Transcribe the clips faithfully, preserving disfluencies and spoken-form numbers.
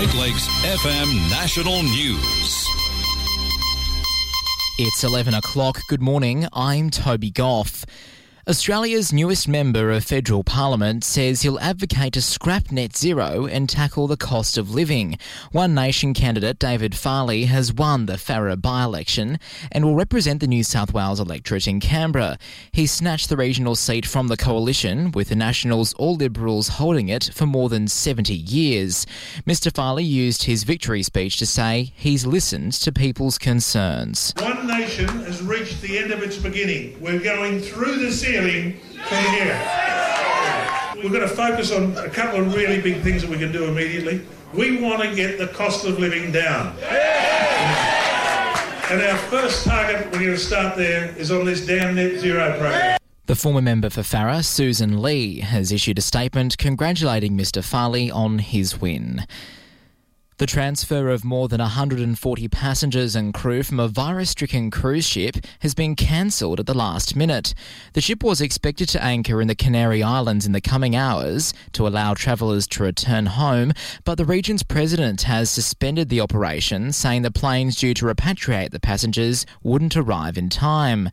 Great Lakes F M National News. It's eleven o'clock. Good morning. I'm Toby Goff. Australia's newest member of federal parliament says he'll advocate to scrap net zero and tackle the cost of living. One Nation candidate, David Farley, has won the Farrer by-election and will represent the New South Wales electorate in Canberra. He snatched the regional seat from the coalition, with the Nationals All Liberals holding it for more than seventy years. Mister Farley used his victory speech to say he's listened to people's concerns. One Nation has reached the end of its beginning. We're going through the ceiling from here. We're going to focus on a couple of really big things that we can do immediately. We want to get the cost of living down. And our first target, we're going to start there, is on this damn net zero program. The former member for Farrer, Susan Lee, has issued a statement congratulating Mister Farley on his win. The transfer of more than one hundred forty passengers and crew from a virus-stricken cruise ship has been cancelled at the last minute. The ship was expected to anchor in the Canary Islands in the coming hours to allow travellers to return home, but the region's president has suspended the operation, saying the planes due to repatriate the passengers wouldn't arrive in time.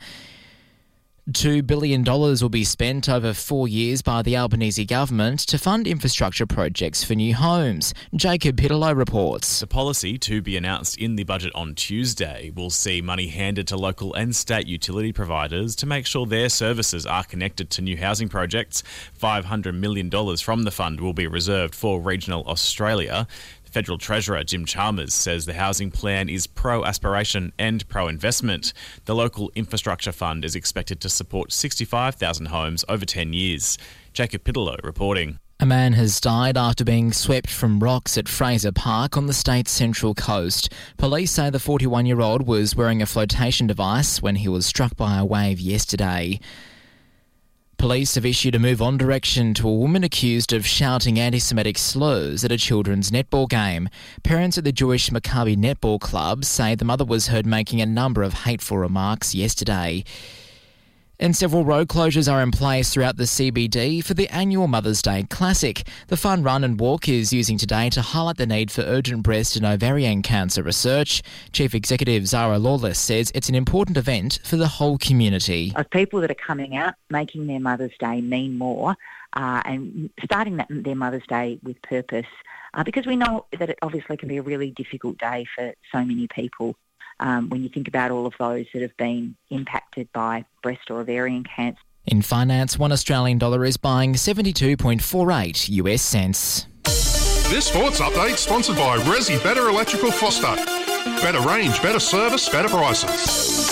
two billion dollars will be spent over four years by the Albanese government to fund infrastructure projects for new homes. Jacob Pitterlow reports. The policy, to be announced in the budget on Tuesday, will see money handed to local and state utility providers to make sure their services are connected to new housing projects. five hundred million dollars from the fund will be reserved for regional Australia. Federal Treasurer Jim Chalmers says the housing plan is pro-aspiration and pro-investment. The local infrastructure fund is expected to support sixty-five thousand homes over ten years. Jacob Pitterlow reporting. A man has died after being swept from rocks at Fraser Park on the state's central coast. Police say the forty-one-year-old was wearing a flotation device when he was struck by a wave yesterday. Police have issued a move-on direction to a woman accused of shouting anti-Semitic slurs at a children's netball game. Parents at the Jewish Maccabi Netball Club say the mother was heard making a number of hateful remarks yesterday. And several road closures are in place throughout the C B D for the annual Mother's Day Classic. The fun run and walk is using today to highlight the need for urgent breast and ovarian cancer research. Chief Executive Zara Lawless says it's an important event for the whole community. Of people that are coming out, making their Mother's Day mean more, uh, and starting that, their Mother's Day with purpose, uh, because we know that it obviously can be a really difficult day for so many people. Um, when you think about all of those that have been impacted by breast or ovarian cancer. In finance, one Australian dollar is buying seventy-two point four eight U S cents. This sports update sponsored by Resi Better Electrical Foster. Better range, better service, better prices.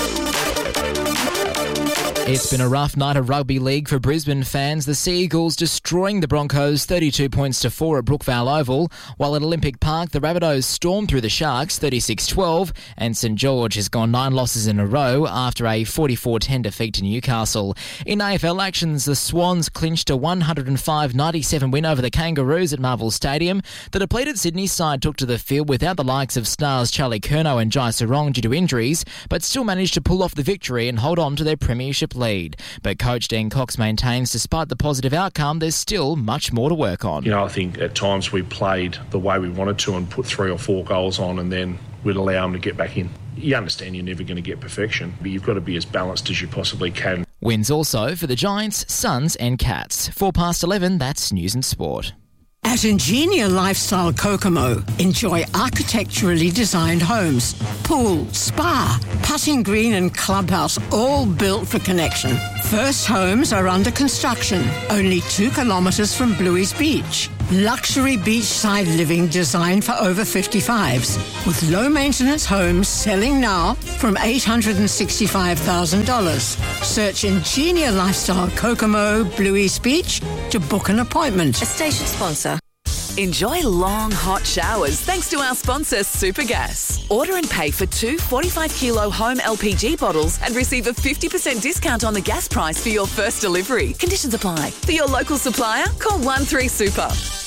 It's been a rough night of rugby league for Brisbane fans. The Sea Eagles destroying the Broncos thirty-two points to four at Brookvale Oval, while at Olympic Park the Rabbitohs stormed through the Sharks thirty-six twelve, and St George has gone nine losses in a row after a forty-four ten defeat to Newcastle. In A F L actions, the Swans clinched a one oh five ninety-seven win over the Kangaroos at Marvel Stadium. The depleted Sydney side took to the field without the likes of stars Charlie Curnow and Jai Sarong due to injuries, but still managed to pull off the victory and hold on to their premiership lead. But coach Dan Cox maintains despite the positive outcome, there's still much more to work on. You know, I think at times we played the way we wanted to and put three or four goals on and then we'd allow them to get back in. You understand you're never going to get perfection, but you've got to be as balanced as you possibly can. Wins also for the Giants, Suns and Cats. Four past eleven, that's News and Sport. At Ingenia Lifestyle Kokomo, enjoy architecturally designed homes, pool, spa, putting green and clubhouse, all built for connection. First homes are under construction, only two kilometres from Bluey's Beach. Luxury beachside living designed for over fifty-fives, with low-maintenance homes selling now from eight hundred sixty-five thousand dollars. Search Ingenia Lifestyle Kokomo, Bluey's Beach to book an appointment. A station sponsor. Enjoy long, hot showers thanks to our sponsor, Supergas. Order and pay for two forty-five kilo home L P G bottles and receive a fifty percent discount on the gas price for your first delivery. Conditions apply. For your local supplier, call one three super.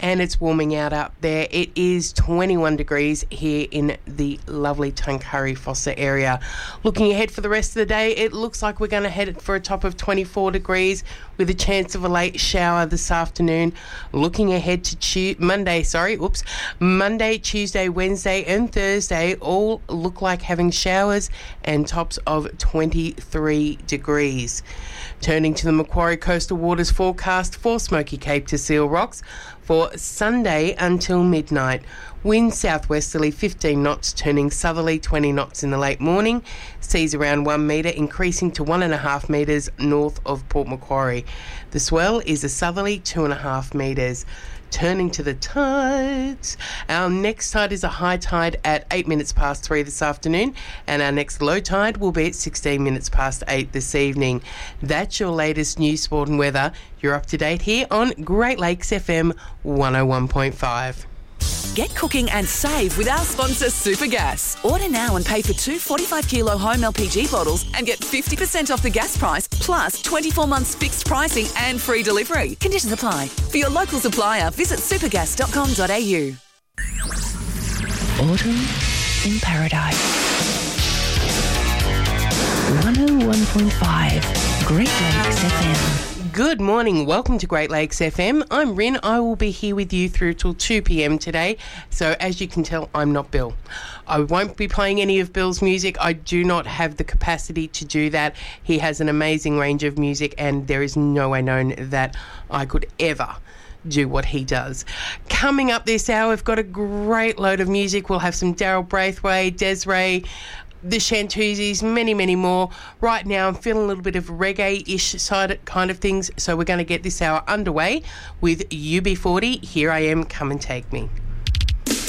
and it's warming out up there. It is twenty-one degrees here in the lovely Tuncurry Fossa area. Looking ahead for the rest of the day, it looks like we're going to head for a top of twenty-four degrees with a chance of a late shower this afternoon. Looking ahead to tu- Monday, sorry, oops, Monday, Tuesday, Wednesday and Thursday all look like having showers and tops of twenty-three degrees. Turning to the Macquarie Coastal Waters forecast for Smoky Cape to Seal Rocks for Sunday until midnight. Wind southwesterly fifteen knots, turning southerly twenty knots in the late morning. Seas around one metre, increasing to one and a half metres north of Port Macquarie. The swell is a southerly two and a half metres. Turning to the tides, our next tide is a high tide at eight minutes past three this afternoon, and our next low tide will be at sixteen minutes past eight this evening. That's your latest news, sport and weather. You're up to date here on Great Lakes F M one oh one point five. Get cooking and save with our sponsor Supergas. Order now and pay for two forty-five kilo home L P G bottles and get fifty percent off the gas price, plus twenty-four months fixed pricing and free delivery. Conditions apply. For your local supplier, visit supergas dot com dot a u. Autumn in Paradise. one oh one point five Great Lakes F M. Good morning. Welcome to Great Lakes F M. I'm Rin. I will be here with you through till two p.m. today. So as you can tell, I'm not Bill. I won't be playing any of Bill's music. I do not have the capacity to do that. He has an amazing range of music, and there is no way known that I could ever do what he does. Coming up this hour, we've got a great load of music. We'll have some Daryl Braithwaite, Desiree, the Shantuzis, many, many more. Right now, I'm feeling a little bit of reggae-ish side kind of things, so we're going to get this hour underway with U B forty. Here I Am, Come and Take Me.